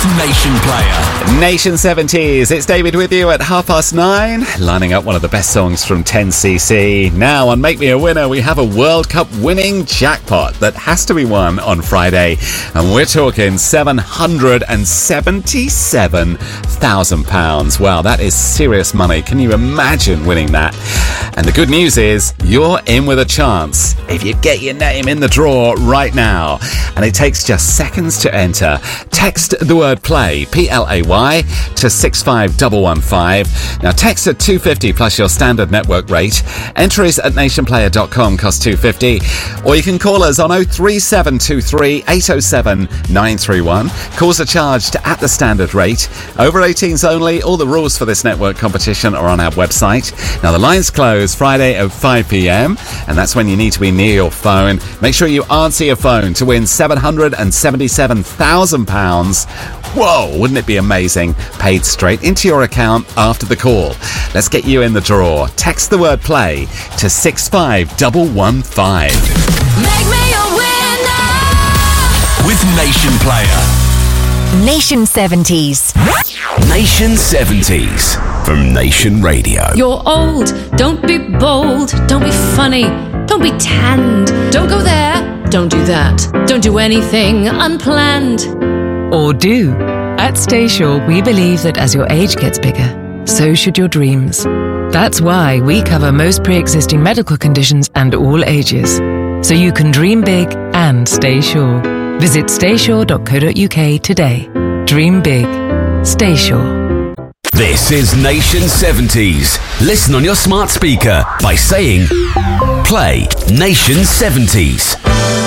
Nation Player. Nation 70s, it's David with you at 9:30, lining up one of the best songs from 10cc. Now on Make Me a Winner, we have a World Cup winning jackpot that has to be won on Friday. And we're talking £777,000. Wow, that is serious money. Can you imagine winning that? And the good news is, you're in with a chance if you get your name in the draw right now. And it takes just seconds to enter. Text the word play, PLAY, to 65115. Now text at 250 plus your standard network rate. Entries at nationplayer.com cost $2.50. Or you can call us on 03723 807 931. Calls are charged at the standard rate. Over 18s only. All the rules for this network competition are on our website. Now the lines close Friday at 5 p.m. and that's when you need to be near your phone. Make sure you answer your phone to win £777,000. Whoa, wouldn't it be amazing? Paid straight into your account after the call. Let's get you in the draw. Text the word play to 65115. Make me a winner With Nation Player. Nation 70s. Nation 70s from Nation Radio. You're old, don't be bold, don't be funny, don't be tanned, don't go there, don't do that, don't do anything unplanned. Or do. At Staysure, we believe that as your age gets bigger, so should your dreams. That's why we cover most pre-existing medical conditions and all ages, so you can dream big and stay sure. Visit staysure.co.uk today. Dream big. Stay sure. This is Nation 70s. Listen on your smart speaker by saying, play Nation 70s.